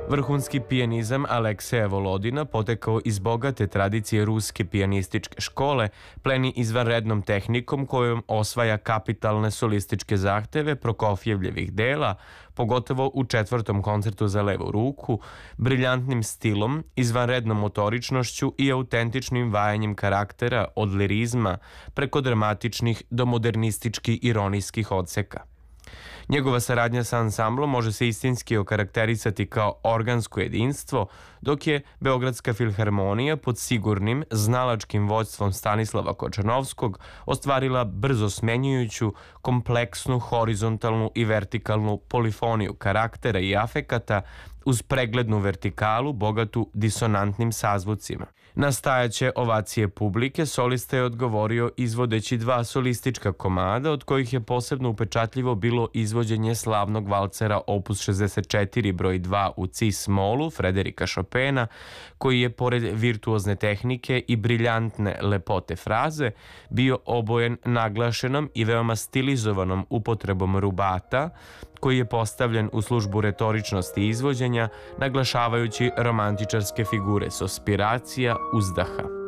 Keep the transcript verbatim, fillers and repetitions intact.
Vrhunski pijanizam Alekseja Volodina potekao iz bogate tradicije ruske pijanističke škole, pleni izvanrednom tehnikom kojom osvaja kapitalne solističke zahteve Prokofjevljevih dela, pogotovo u četvrtom koncertu za levu ruku, briljantnim stilom, izvanrednom motoričnošću i autentičnim vajanjem karaktera od lirizma preko dramatičnih do modernistički ironijskih odseka. Njegova saradnja sa ansamblom može se istinski okarakterisati kao organsko jedinstvo, dok je Beogradska filharmonija pod sigurnim, znalačkim vođstvom Stanislava Kočanovskog ostvarila brzo smenjujuću, kompleksnu, horizontalnu i vertikalnu polifoniju karaktera i afekata uz preglednu vertikalu bogatu disonantnim sazvucima. Na stajaće ovacije publike solista je odgovorio izvodeći dva solistička komada, od kojih je posebno upečatljivo bilo izvođenje slavnog valcera opus šezdeset četiri broj dva u cis molu Frederika Chopina, koji je pored virtuozne tehnike i briljantne lepote fraze bio obojen naglašenom i veoma stilizovanom upotrebom rubata, koji je postavljen u službu retoričnosti izvođenja, naglašavajući romantičarske figure sospiracija, uzdaha.